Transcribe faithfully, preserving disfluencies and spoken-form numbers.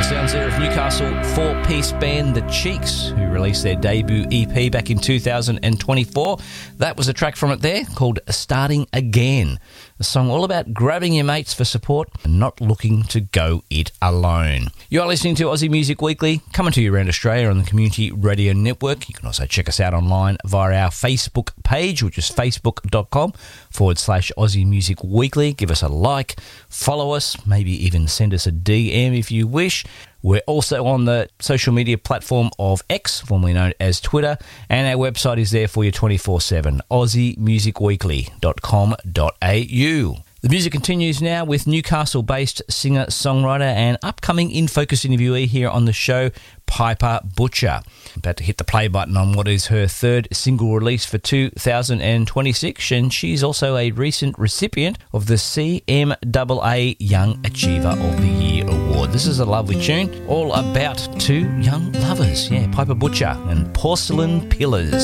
Sounds there of Newcastle four-piece band The Cheeks, who released their debut E P back in two thousand twenty-four. That was a track from it there called Starting Again, a song all about grabbing your mates for support and not looking to go it alone. You are listening to Aussie Music Weekly, coming to you around Australia on the Community Radio Network. You can also check us out online via our Facebook page, which is facebook.com forward slash Aussie Music Weekly. Give us a like, follow us, maybe even send us a D M if you wish. We're also on the social media platform of X, formerly known as Twitter, and our website is there for you twenty-four seven, aussie music weekly dot com dot a u. The music continues now with Newcastle-based singer-songwriter and upcoming In Focus interviewee here on the show, Piper Butcher. About to hit the play button on what is her third single release for two thousand twenty-six, and she's also a recent recipient of the C M A A Young Achiever of the Year Award. This is a lovely tune, all about two young lovers. Yeah, Piper Butcher and Porcelain Pillars.